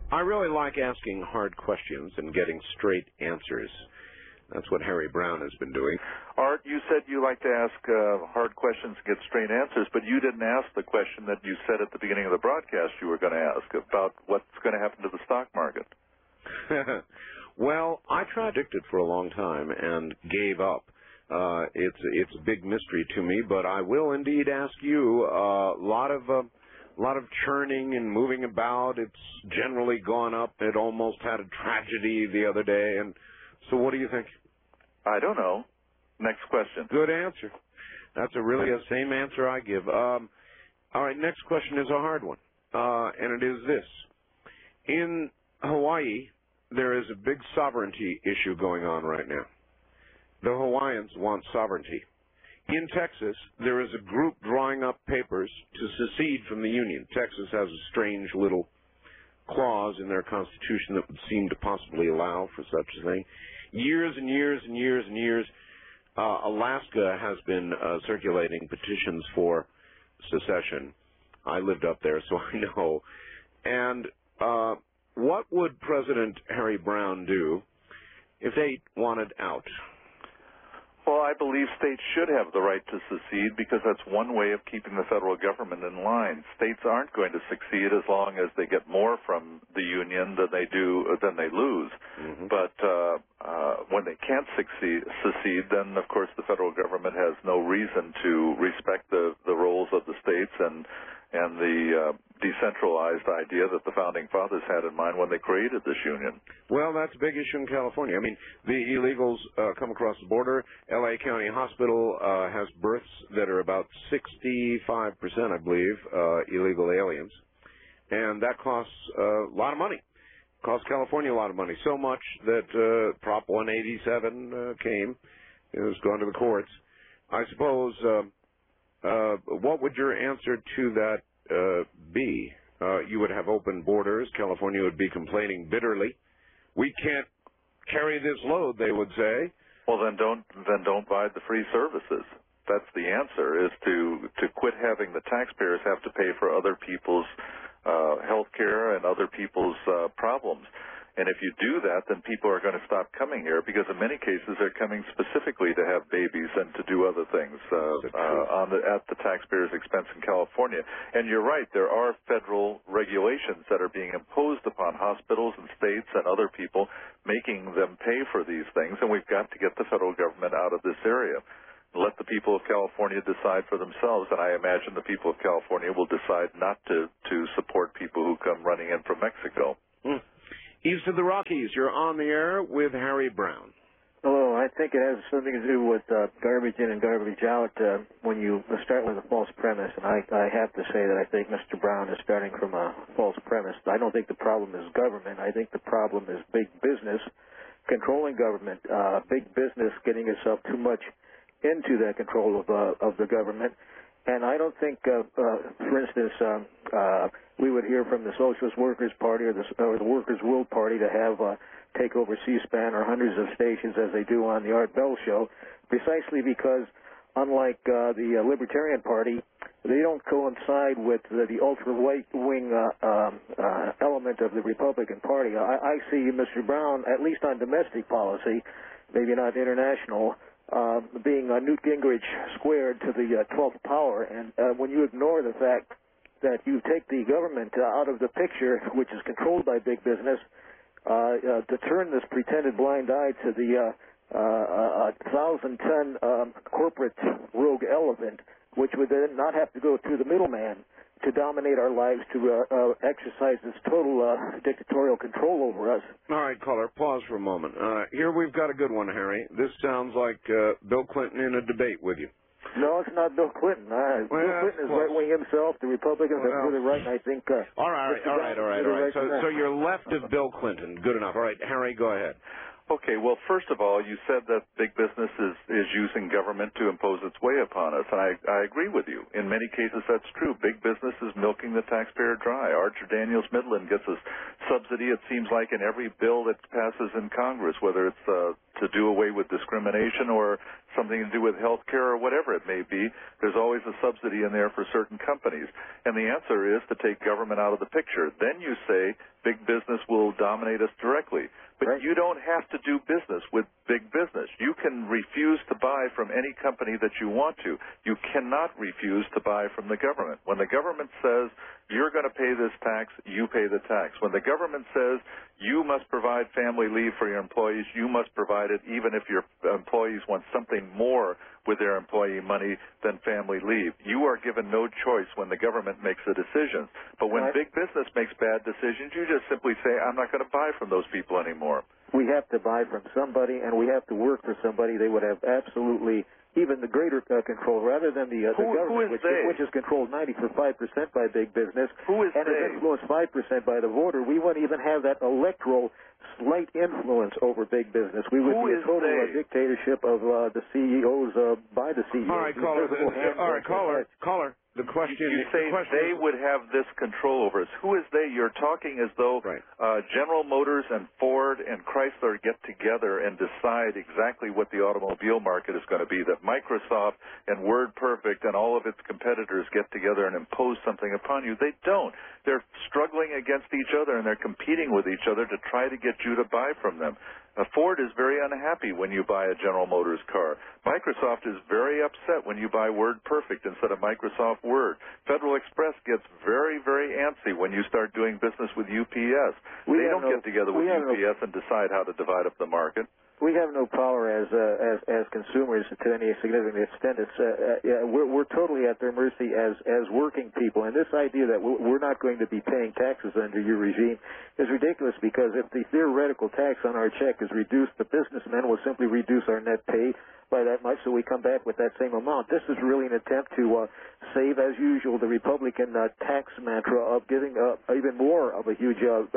I really like asking hard questions and getting straight answers. That's what Harry Browne has been doing. Art, you said you like to ask hard questions and get straight answers, but you didn't ask the question that you said at the beginning of the broadcast you were going to ask about what's going to happen to the stock market. Well, I tried to predict it for a long time and gave up. It's a big mystery to me, but I will indeed ask you. A lot of churning and moving about. It's generally gone up. It almost had a tragedy the other day. And so, what do you think? I don't know. Next question. Good answer. That's really the same answer I give. All right. Next question is a hard one, and it is this: in Hawaii, there is a big sovereignty issue going on right now. The Hawaiians want sovereignty. In Texas, there is a group drawing up papers to secede from the Union. Texas has a strange little clause in their constitution that would seem to possibly allow for such a thing. Years and years and years and years, Alaska has been circulating petitions for secession. I lived up there, so I know. And what would President Harry Browne do if they wanted out? Well, I believe states should have the right to secede because that's one way of keeping the federal government in line. States aren't going to succeed as long as they get more from the union than they lose. Mm-hmm. But when they can't secede, then of course the federal government has no reason to respect the roles of the states and the decentralized idea that the Founding Fathers had in mind when they created this union. Well, that's a big issue in California. I mean, the illegals come across the border. L.A. County Hospital has births that are about 65%, I believe, illegal aliens. And that costs a lot of money. It costs California a lot of money. So much that Prop 187 came. It was gone to the courts. I suppose... what would your answer to that be? You would have open borders. California would be complaining bitterly. We can't carry this load, they would say. Well, then don't buy the free services. That's the answer, is to quit having the taxpayers have to pay for other people's health care and other people's problems. And if you do that, then people are going to stop coming here because in many cases they're coming specifically to have babies and to do other things at the taxpayers' expense in California. And you're right, there are federal regulations that are being imposed upon hospitals and states and other people, making them pay for these things, and we've got to get the federal government out of this area. Let the people of California decide for themselves, and I imagine the people of California will decide not to support people who come running in from Mexico. East of the Rockies, you're on the air with Harry Browne. Hello, I think it has something to do with garbage in and garbage out when you start with a false premise, and I have to say that I think Mr. Browne is starting from a false premise. I don't think the problem is government. I think the problem is big business controlling government, big business getting itself too much into the control of the government. And I don't think, for instance, we would hear from the Socialist Workers' Party or the Workers' World Party to have take over C-SPAN or hundreds of stations as they do on the Art Bell Show, precisely because, unlike the Libertarian Party, they don't coincide with the ultra-right-wing element of the Republican Party. I see Mr. Browne, at least on domestic policy, maybe not international, being Newt Gingrich squared to the 12th power. And when you ignore the fact that you take the government out of the picture, which is controlled by big business, to turn this pretended blind eye to the 1,000-ton corporate rogue elephant, which would then not have to go through the middleman to dominate our lives, to exercise this total dictatorial control over us. All right, caller, pause for a moment. Here we've got a good one, Harry. This sounds like Bill Clinton in a debate with you. No, it's not Bill Clinton. Bill Clinton is right-wing himself. The Republicans are really right, and I think... All right. So you're left of Bill Clinton. Good enough. All right, Harry, go ahead. Okay, well, first of all, you said that big business is using government to impose its way upon us, and I agree with you. In many cases, that's true. Big business is milking the taxpayer dry. Archer Daniels Midland gets a subsidy, it seems like, in every bill that passes in Congress, whether it's to do away with discrimination or something to do with health care or whatever it may be, there's always a subsidy in there for certain companies. And the answer is to take government out of the picture. Then you say big business will dominate us directly. But right. You don't have to do business with big business. You can refuse to buy from any company that you want to. You cannot refuse to buy from the government. When the government says you're going to pay this tax, you pay the tax. When the government says you must provide family leave for your employees, you must provide it even if your employees want something more with their employee money than family leave. You are given no choice when the government makes a decision. But when big business makes bad decisions, you just simply say, I'm not going to buy from those people anymore. We have to buy from somebody, and we have to work for somebody. They would have absolutely even the greater control rather than the government, which is controlled 95% by big business and is influenced 5% by the voter. We wouldn't even have that electoral slight influence over big business. We would be a total dictatorship of the CEOs by the CEOs. All right, caller. The question you say they would have this control over us. Who is they? You're talking as though General Motors and Ford and Chrysler get together and decide exactly what the automobile market is going to be, that Microsoft and WordPerfect and all of its competitors get together and impose something upon you. They don't. They're struggling against each other, and they're competing with each other to try to get you to buy from them. Ford is very unhappy when you buy a General Motors car. Microsoft is very upset when you buy WordPerfect instead of Microsoft Word. Federal Express gets very, very antsy when you start doing business with UPS. They don't get together with UPS and decide how to divide up the market. We have no power as consumers to any significant extent. We're totally at their mercy as working people. And this idea that we're not going to be paying taxes under your regime is ridiculous, because if the theoretical tax on our check is reduced, the businessmen will simply reduce our net pay by that much, so we come back with that same amount. This is really an attempt to save, as usual, the Republican tax mantra of giving even more of a huge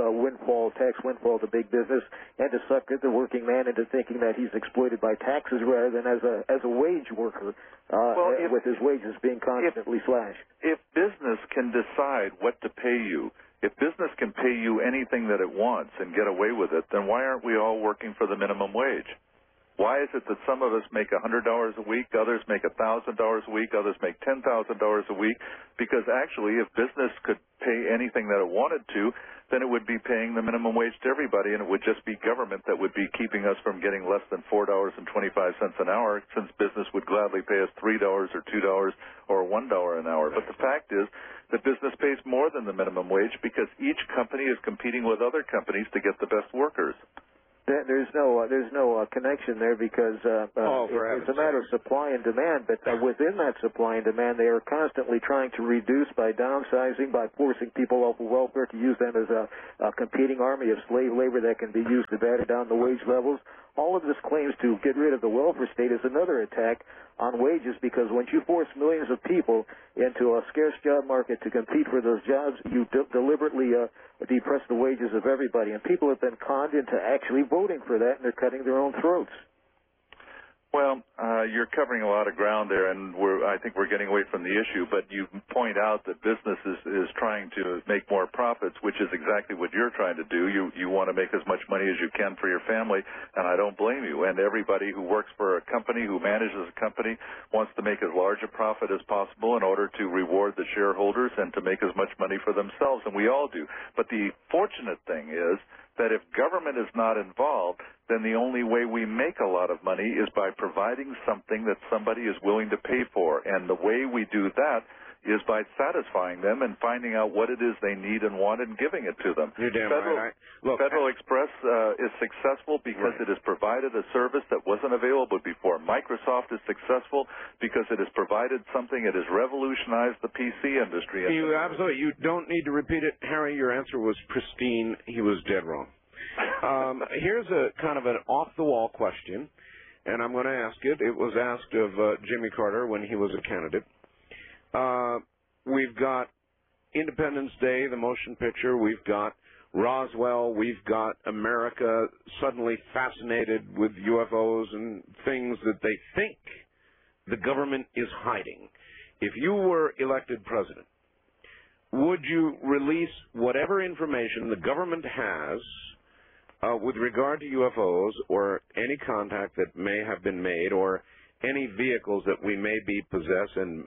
tax windfall to big business, and to suck the working man into thinking that he's exploited by taxes rather than as a wage worker with his wages being constantly slashed. If business can decide what to pay you, if business can pay you anything that it wants and get away with it, then why aren't we all working for the minimum wage? Why is it that some of us make $100 a week, others make $1,000 a week, others make $10,000 a week? Because actually, if business could pay anything that it wanted to, then it would be paying the minimum wage to everybody, and it would just be government that would be keeping us from getting less than $4.25 an hour, since business would gladly pay us $3 or $2 or $1 an hour. But the fact is that business pays more than the minimum wage, because each company is competing with other companies to get the best workers. There's no connection there, because it's a matter of supply and demand. But within that supply and demand, they are constantly trying to reduce by downsizing, by forcing people off of welfare to use them as a competing army of slave labor that can be used to batter down the wage levels. All of this claims to get rid of the welfare state is another attack on wages, because once you force millions of people into a scarce job market to compete for those jobs, you deliberately depress the wages of everybody. And people have been conned into actually voting for that, and they're cutting their own throats. Well, you're covering a lot of ground there, and I think we're getting away from the issue. But you point out that business is trying to make more profits, which is exactly what you're trying to do. You want to make as much money as you can for your family, and I don't blame you. And everybody who works for a company, who manages a company, wants to make as large a profit as possible in order to reward the shareholders and to make as much money for themselves, and we all do. But the fortunate thing is that if government is not involved, then the only way we make a lot of money is by providing something that somebody is willing to pay for. And the way we do that is by satisfying them and finding out what it is they need and want and giving it to them. You're damn right. Federal Express is successful because it has provided a service that wasn't available before. Microsoft is successful because it has provided something that has revolutionized the PC industry. You don't need to repeat it. Harry, your answer was pristine. He was dead wrong. Here's a kind of an off-the-wall question, and I'm going to ask it. It was asked of Jimmy Carter when he was a candidate. We've got Independence Day, the motion picture. We've got Roswell. We've got America suddenly fascinated with UFOs and things that they think the government is hiding. If you were elected president, would you release whatever information the government has with regard to UFOs or any contact that may have been made or any vehicles that we may be possessing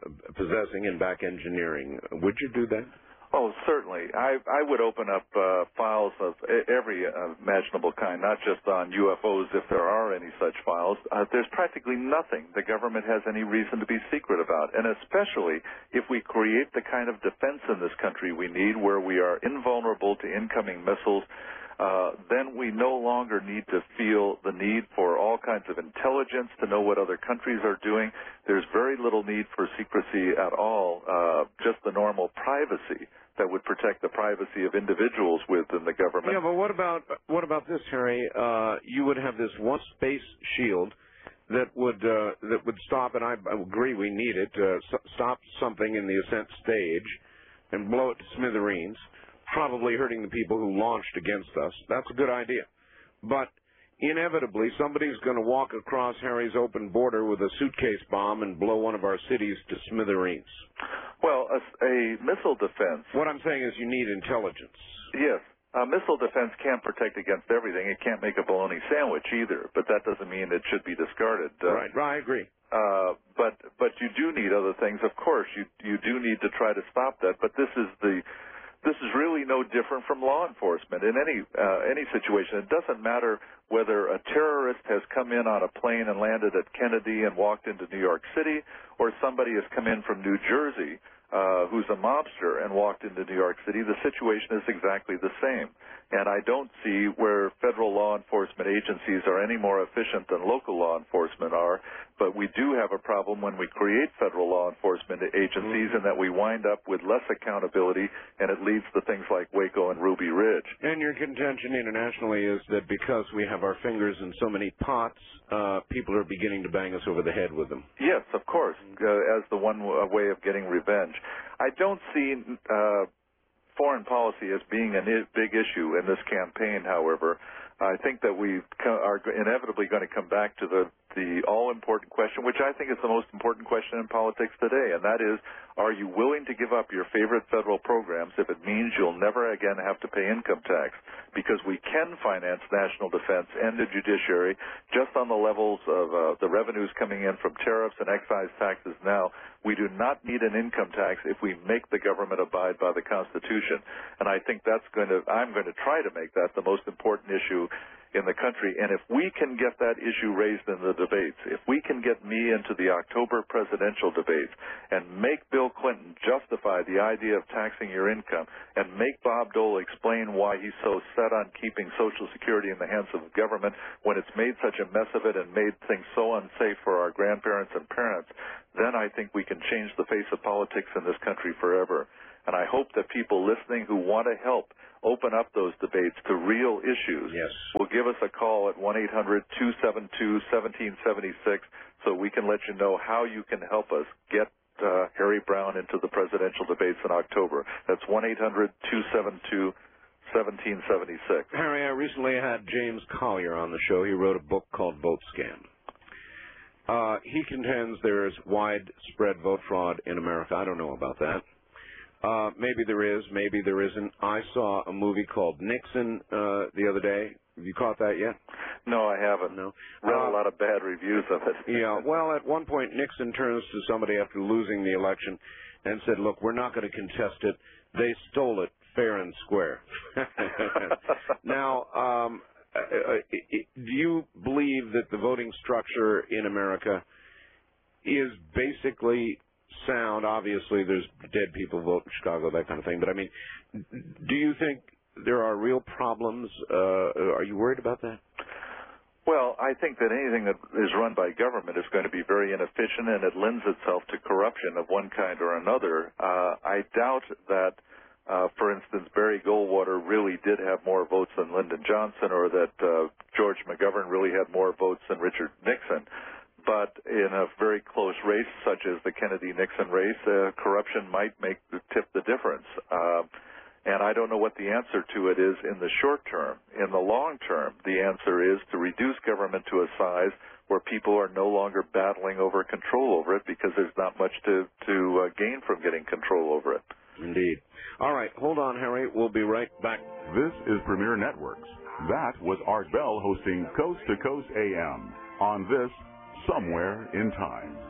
in back engineering. Would you do that? Oh, certainly. I would open up files of every imaginable kind, not just on UFOs if there are any such files. There's practically nothing the government has any reason to be secret about, and especially if we create the kind of defense in this country we need where we are invulnerable to incoming missiles, then we no longer need to feel the need for all kinds of intelligence to know what other countries are doing. There's very little need for secrecy at all, just the normal privacy that would protect the privacy of individuals within the government. Yeah, but what about this, Harry? You would have this one space shield that would stop, and I agree we need it, stop something in the ascent stage and blow it to smithereens, probably hurting the people who launched against us. That's a good idea. But inevitably, somebody's going to walk across Harry's open border with a suitcase bomb and blow one of our cities to smithereens. Well, a missile defense... What I'm saying is you need intelligence. Yes. A missile defense can't protect against everything. It can't make a bologna sandwich either, but that doesn't mean it should be discarded. Right, I agree. But you do need other things. Of course, you do need to try to stop that, but this is really no different from law enforcement in any situation. It doesn't matter whether a terrorist has come in on a plane and landed at Kennedy and walked into New York City, or somebody has come in from New Jersey who's a mobster and walked into New York City. The situation is exactly the same. And I don't see where federal law enforcement agencies are any more efficient than local law enforcement are, but we do have a problem when we create federal law enforcement agencies and that we wind up with less accountability, and it leads to things like Waco and Ruby Ridge. And your contention internationally is that because we have our fingers in so many pots, people are beginning to bang us over the head with them. Yes, of course, as the one way of getting revenge. I don't see foreign policy as being a big issue in this campaign, however. I think that we are inevitably going to come back to the all-important question, which I think is the most important question in politics today, and that is, are you willing to give up your favorite federal programs if it means you'll never again have to pay income tax? Because we can finance national defense and the judiciary just on the levels of the revenues coming in from tariffs and excise taxes now. We do not need an income tax if we make the government abide by the Constitution. And I think I'm going to try to make that the most important issue in the country. And if we can get that issue raised in the debates, if we can get me into the October presidential debates and make Bill Clinton justify the idea of taxing your income and make Bob Dole explain why he's so set on keeping Social Security in the hands of the government when it's made such a mess of it and made things so unsafe for our grandparents and parents, then I think we can change the face of politics in this country forever. And I hope that people listening who want to help open up those debates to real issues will give us a call at 1-800-272-1776 so we can let you know how you can help us get Harry Browne into the presidential debates in October. That's 1-800-272-1776. Harry, I recently had James Collier on the show. He wrote a book called Vote Scam. He contends there is widespread vote fraud in America. I don't know about that. Maybe there is, maybe there isn't. I saw a movie called Nixon the other day. Have you caught that yet? No, I haven't. No. Read a lot of bad reviews of it. Yeah, well, at one point Nixon turns to somebody after losing the election and said, look, we're not going to contest it. They stole it fair and square. Now, do you believe that the voting structure in America is basically sound? Obviously, there's dead people vote in Chicago, that kind of thing. But, I mean, do you think there are real problems? Are you worried about that? Well, I think that anything that is run by government is going to be very inefficient, and it lends itself to corruption of one kind or another. I doubt that, for instance, Barry Goldwater really did have more votes than Lyndon Johnson, or that George McGovern really had more votes than Richard Nixon. But in a very close race, such as the Kennedy-Nixon race, corruption might tip the difference. And I don't know what the answer to it is in the short term. In the long term, the answer is to reduce government to a size where people are no longer battling over control over it because there's not much to gain from getting control over it. Indeed. All right, hold on, Harry. We'll be right back. This is Premier Networks, That was Art Bell hosting Coast to Coast AM on this Somewhere in Time.